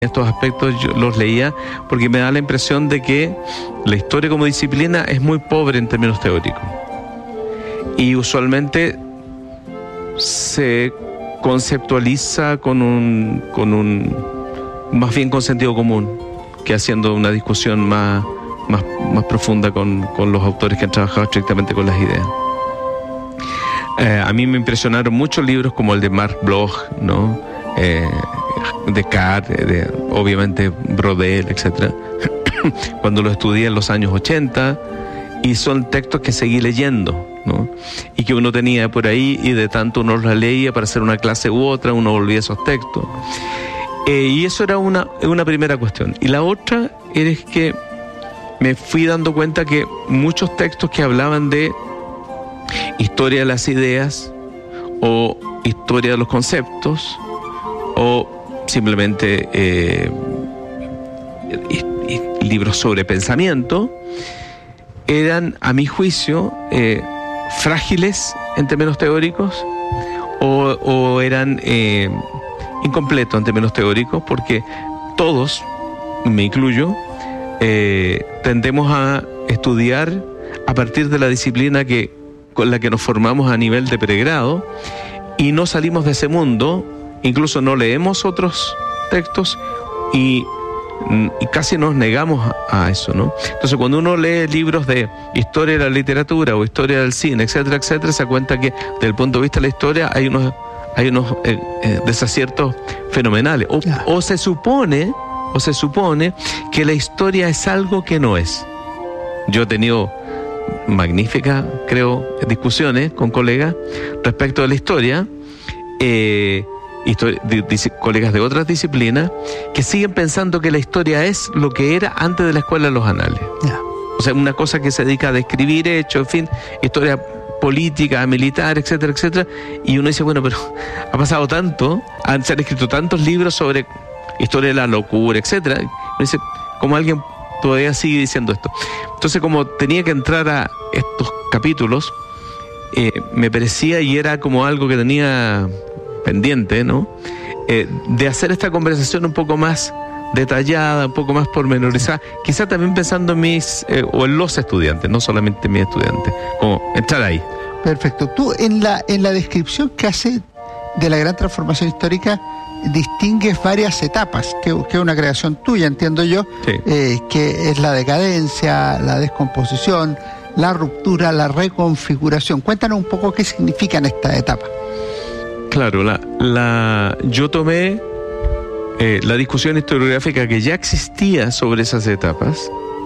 estos aspectos yo los leía porque me da la impresión de que la historia como disciplina es muy pobre en términos teóricos y usualmente se conceptualiza con un más bien con sentido común que haciendo una discusión más profunda con los autores que han trabajado estrictamente con las ideas. A mí me impresionaron muchos libros como el de Marc Bloch, ¿no? Descartes, obviamente Brodel, etc. Cuando lo estudié en los años 80, y son textos que seguí leyendo, ¿no? Y que uno tenía por ahí, y de tanto uno los leía para hacer una clase u otra, uno volvía a esos textos. Y eso era una primera cuestión. Y la otra es que me fui dando cuenta que muchos textos que hablaban de historia de las ideas, o historia de los conceptos, o simplemente libros sobre pensamiento, eran, a mi juicio, frágiles en términos teóricos, o eran incompletos en términos teóricos, porque todos, me incluyo, tendemos a estudiar a partir de la disciplina con la que nos formamos a nivel de pregrado, y no salimos de ese mundo. Incluso no leemos otros textos y casi nos negamos a eso, ¿no? Entonces, cuando uno lee libros de historia de la literatura o historia del cine, etcétera, etcétera, se da cuenta que desde el punto de vista de la historia hay unos desaciertos fenomenales. O se supone que la historia es algo que no es. Yo he tenido magníficas, creo, discusiones con colegas respecto de la historia, colegas de otras disciplinas que siguen pensando que la historia es lo que era antes de la escuela de los anales. O sea, una cosa que se dedica a describir hechos, en fin, historia política, militar, etcétera, etcétera. Y uno dice, bueno, pero ha pasado tanto, se han escrito tantos libros sobre historia de la locura, etcétera. Uno dice, ¿cómo alguien todavía sigue diciendo esto? Entonces, como tenía que entrar a estos capítulos, me parecía, y era como algo que tenía pendiente, ¿no? De hacer esta conversación un poco más detallada, un poco más pormenorizada, quizá también pensando en o en los estudiantes, no solamente en mis estudiantes, como entrar ahí. Perfecto. Tú en la descripción que hace de la gran transformación histórica distingues varias etapas, que es una creación tuya, entiendo yo, sí. Que es la decadencia, la descomposición, la ruptura, la reconfiguración. Cuéntanos un poco qué significan estas etapas. Claro, yo tomé la discusión historiográfica que ya existía sobre esas etapas,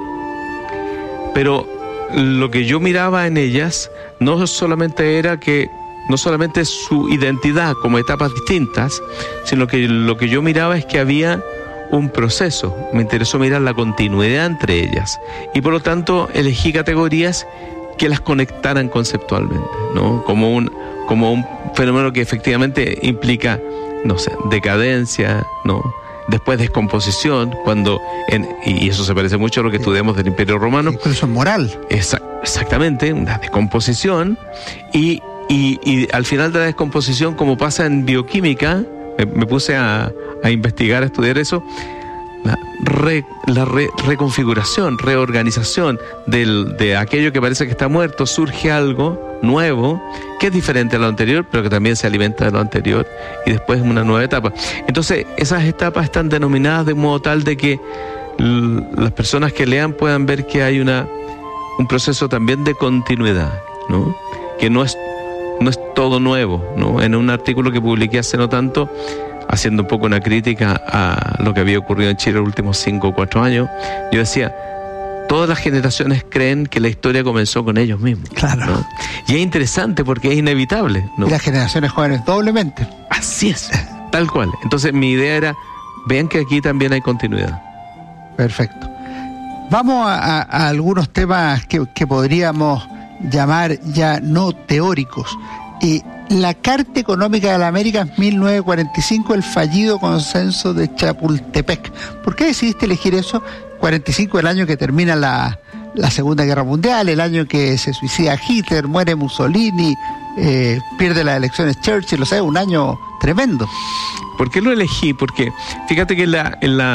pero lo que yo miraba en ellas no solamente su identidad como etapas distintas, sino que lo que yo miraba es que había un proceso. Me interesó mirar la continuidad entre ellas, y por lo tanto elegí categorías que las conectaran conceptualmente, ¿no? Como un fenómeno que efectivamente implica, no sé, decadencia, ¿no? Después descomposición, y eso se parece mucho a lo que estudiamos del Imperio Romano. Incluso moral. Exactamente, una descomposición, y al final de la descomposición, como pasa en bioquímica, me puse a investigar, a estudiar eso, la reconfiguración, reorganización de aquello que parece que está muerto. Surge algo nuevo que es diferente a lo anterior, pero que también se alimenta de lo anterior, y después una nueva etapa. Entonces, esas etapas están denominadas de modo tal de que las personas que lean puedan ver que hay un proceso también de continuidad, ¿no? Que no es todo nuevo, ¿no? En un artículo que publiqué hace no tanto, haciendo un poco una crítica a lo que había ocurrido en Chile los últimos 5 o 4 años, yo decía, todas las generaciones creen que la historia comenzó con ellos mismos. Claro. ¿No? Y es interesante porque es inevitable, ¿no? Y las generaciones jóvenes doblemente. Así es, tal cual. Entonces mi idea era, vean que aquí también hay continuidad. Perfecto. Vamos a algunos temas que podríamos llamar ya no teóricos. La Carta Económica de la América, 1945, el fallido consenso de Chapultepec. ¿Por qué decidiste elegir eso? 45, el año que termina la Segunda Guerra Mundial, el año que se suicida Hitler, muere Mussolini, pierde las elecciones Churchill, o sea, un año tremendo. ¿Por qué lo elegí? Porque fíjate que en la